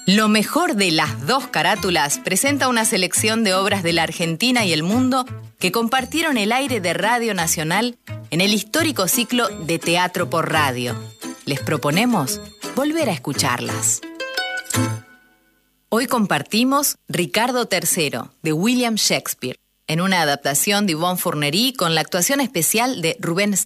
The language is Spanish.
Lo mejor de las dos carátulas presenta una selección de obras de la Argentina y el mundo que compartieron el aire de Radio Nacional en el histórico ciclo de Teatro por Radio. Les proponemos volver a escucharlas. Hoy compartimos Ricardo III, de William Shakespeare, en una adaptación de Yvonne Fournery con la actuación especial de Rubén